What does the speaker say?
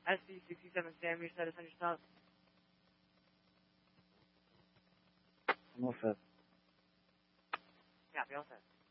SC-67 Sam, your status on your stop. I'm all set. Copy, all set.